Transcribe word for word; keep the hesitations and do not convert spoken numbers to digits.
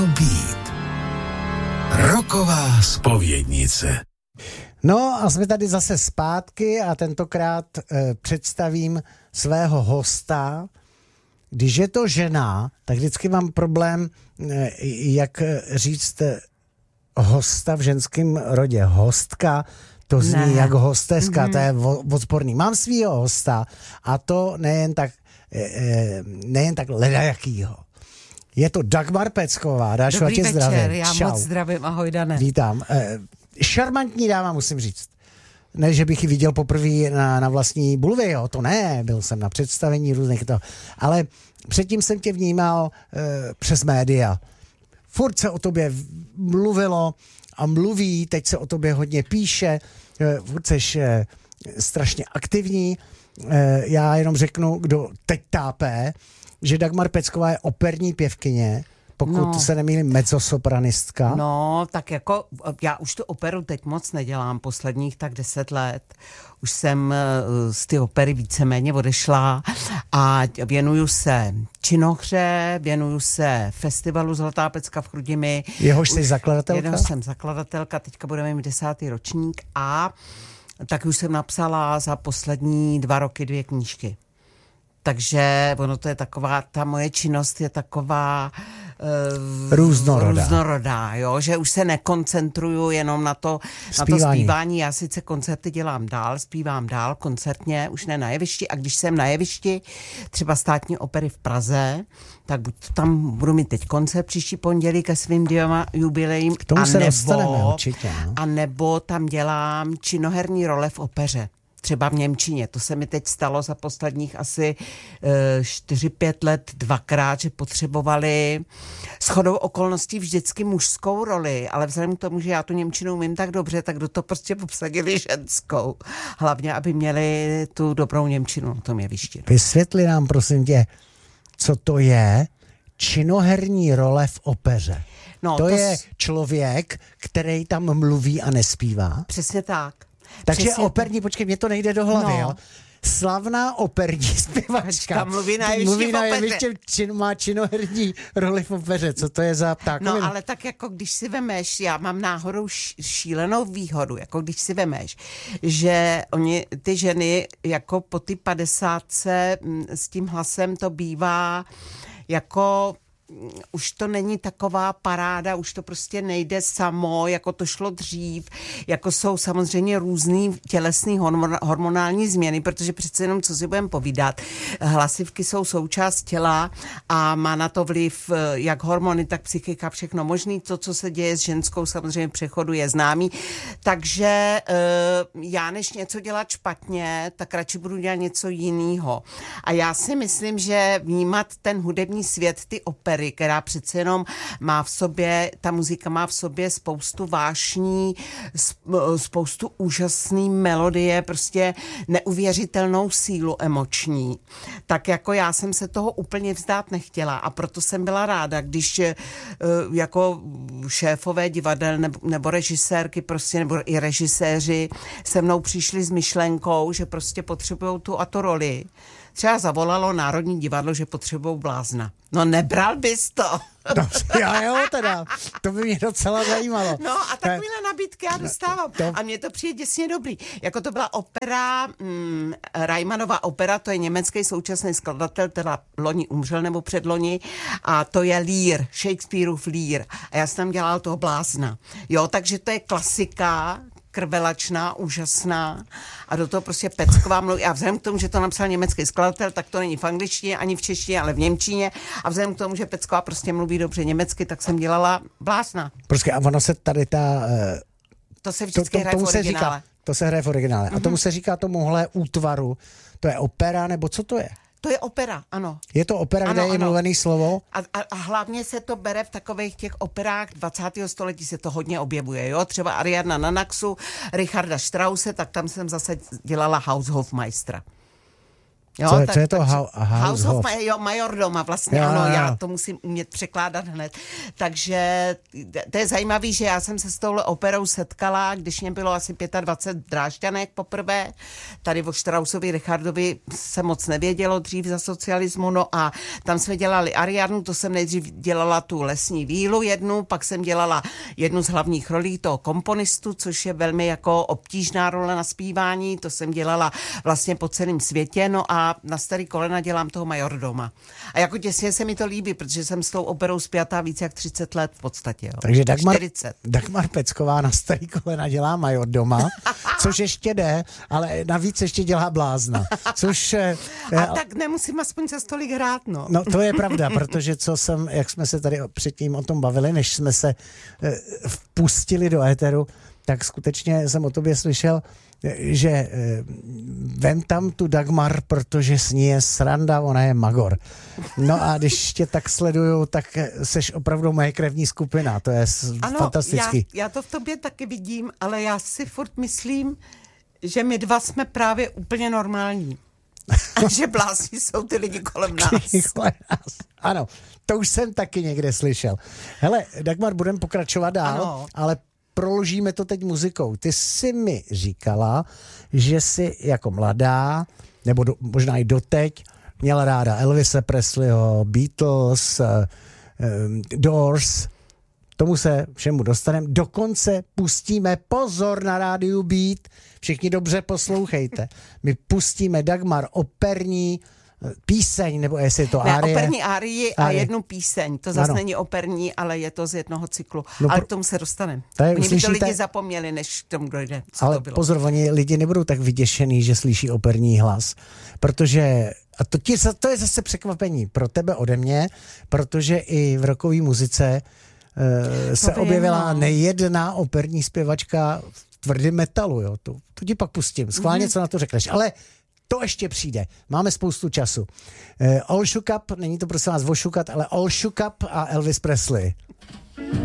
Být. Roková zpovědnice. No a jsme tady zase zpátky a tentokrát e, představím svého hosta. Když je to žena, tak vždycky mám problém, e, jak říct e, hosta v ženském rodě. Hostka, to zní ne. jak hosteska, mm-hmm. to je odporný. Mám svýho hosta a to nejen tak, e, e, nejen tak ledajakýho. Je to Dagmar Pecková. Dášo, Dobrý tě večer, zdravím. já Čau. moc zdravím, ahoj Dane. Vítám. E, šarmantní dáma, musím říct. Ne, že bych ji viděl poprvé na, na vlastní bulvě, jo, to ne, byl jsem na představení různých to, ale předtím jsem tě vnímal e, přes média. Furt se o tobě mluvilo a mluví, teď se o tobě hodně píše, e, furt seš e, strašně aktivní. E, já jenom řeknu, kdo teď tápe, že Dagmar Pecková je operní pěvkyně, pokud no. se nemýlím, mezzosopranistka. No, tak jako já už tu operu teď moc nedělám, posledních tak deset let. Už jsem z ty opery víceméně odešla a věnuju se činohře, věnuju se festivalu Zlatá pecka v Chrudimi. Jehož jsi zakladatelka? Jehož jsem zakladatelka, teďka budeme mít desátý ročník a tak už jsem napsala za poslední dva roky dvě knížky. Takže ono to je taková, ta moje činnost je taková uh, různorodá. různorodá, jo, že už se nekoncentruju jenom na to zpívání. na to zpívání. Já sice koncerty dělám dál, zpívám dál koncertně, už ne na jevišti a když jsem na jevišti, třeba Státní opery v Praze, tak buď tam budu mít teď koncert příští pondělí ke svým dvěma jubilejím, k tomu a se nebo, dostaneme určitě. No? A nebo tam dělám činoherní role v opeře. Třeba v němčině. To se mi teď stalo za posledních asi čtyři pět let dvakrát, že potřebovali shodou okolností vždycky mužskou roli, ale vzhledem k tomu, že já tu němčinu umím tak dobře, tak do toho prostě obsadili ženskou. Hlavně, aby měli tu dobrou němčinu na tom jevišti. Vysvětli nám, prosím tě, co to je činoherní role v opeře. No, to, to je s... člověk, který tam mluví a nespívá. Přesně tak. Takže Přesně operní, počkej, mě to nejde do hlavy, no. jo. Slavná operní zpěvačka. Mluví na jevišti mluví v na opeře. jevišti, čin, má činoherní roli v opeře. Co to je za ptákovina? No ale tak jako když si vemeš, já mám náhodou šílenou výhodu, jako když si vemeš, že oni, ty ženy jako po ty padesátce s tím hlasem to bývá jako už to není taková paráda, už to prostě nejde samo, jako to šlo dřív, jako jsou samozřejmě různý tělesný hormonální změny, protože přece jenom, co si budeme povídat, hlasivky jsou součást těla a má na to vliv jak hormony, tak psychika, všechno možný. To, co se děje s ženskou, samozřejmě v přechodu je známý. Takže já než něco dělat špatně, tak radši budu dělat něco jiného. A já si myslím, že vnímat ten hudební svět, ty opery, která přece jenom má v sobě, ta muzika má v sobě spoustu vášní, spoustu úžasný melodie, prostě neuvěřitelnou sílu emoční. Tak jako já jsem se toho úplně vzdát nechtěla a proto jsem byla ráda, když jako šéfové divadel nebo, nebo režisérky prostě, nebo i režiséři se mnou přišli s myšlenkou, že prostě potřebujou tu a tu roli. Třeba zavolalo Národní divadlo, že potřebují blázna. No nebral bys to. No, já jo teda, to by mě docela zajímalo. No a takovýhle nabídky já dostávám. To... A mně to přijde děsně dobrý. Jako to byla opera, mm, Reimanova opera, to je německý současný skladatel, teda loni umřel nebo předloni, a to je Lear, Shakespeareův Lear. A já jsem tam dělala toho blázna. Jo, takže to je klasika, krvelačná, úžasná a do toho prostě Pecková mluví. A vzhledem k tomu, že to napsal německý skladatel, tak to není v angličtině ani v češtině, ale v němčině. A vzhledem k tomu, že Pecková prostě mluví dobře německy, tak jsem dělala blázna. Prostě a ono se tady ta... Uh, to se vždycky to, to, hraje v originále. Říká, to se hraje v originále. Mm-hmm. A tomu se říká tomuhle útvaru, to je opera, nebo co to je? To je opera, ano. Je to opera, ano, kde je ano. mluvený slovo? A, a, a hlavně se to bere v takových těch operách dvacátého století, se to hodně objevuje, jo? Třeba Ariadna na Naxu, Richarda Strause, tak tam jsem zase dělala Haushofmeistera. Jo, co, je, tak, co je to tak, House, House of of... my, jo, Majordoma vlastně, Jo, ano, jo. já to musím umět překládat hned. Takže to je zajímavé, že já jsem se s touhle operou setkala, když mě bylo asi dvacet pět drážďanek poprvé. Tady o Straussovi Richardovi se moc nevědělo dřív za socialismu, no a tam jsme dělali Ariadnu, to jsem nejdřív dělala tu lesní vílu jednu, pak jsem dělala jednu z hlavních rolí toho komponistu, což je velmi jako obtížná role na zpívání, to jsem dělala vlastně po celém světě, no a na starý kolena dělám toho majordoma. A jako těsně se mi to líbí, protože jsem s tou operou spjatá víc jak třicet let v podstatě. Jo. Takže Dagmar, čtyřicet. Dagmar Pecková na starý kolena dělá majordoma, což ještě jde, ale navíc ještě dělá blázna. Což, a tak nemusím aspoň za stolik hrát, no. No to je pravda, protože co jsem, jak jsme se tady předtím o tom bavili, než jsme se eh, vpustili do éteru, tak skutečně jsem o tobě slyšel, že eh, vem tam tu Dagmar, protože s ní je sranda, ona je magor. No a když tě tak sleduju, tak seš opravdu moje krevní skupina, to je ano, fantastický. Já, já to v tobě taky vidím, ale já si furt myslím, že my dva jsme právě úplně normální. A že blázni jsou ty lidi kolem nás. kolem nás. Ano, to už jsem taky někde slyšel. Hele, Dagmar, budeme pokračovat dál, ano. ale proložíme to teď muzikou. Ty jsi mi říkala, že jsi jako mladá, nebo do, možná i doteď, měla ráda Elvise Presleyho, Beatles, uh, um, Doors. Tomu se všemu dostaneme. Dokonce pustíme, pozor na rádiu Beat, všichni dobře poslouchejte. My pustíme Dagmar operní píseň, nebo jestli je to ne, árie. operní árii a Árie. jednu píseň. To zase Ano. není operní, ale je to z jednoho cyklu. No, ale pro- k tomu se dostaneme. To je, Oni by to uslyšíte- lidi zapomněli, než k tomu dojde. Co Ale to bylo. pozor, oni lidi nebudou tak vyděšený, že slyší operní hlas. Protože, a to, ti, to je zase překvapení pro tebe ode mě, protože i v rockové muzice uh, se vím, objevila no. nejedna operní zpěvačka v tvrdém metalu. Jo. To, to ti pak pustím. Schválně, Mhm. co na to řekneš. Ale to ještě přijde. Máme spoustu času. Uh, All Shook Up, není to prosím vás vošukat, ale All Shook Up a Elvis Presley.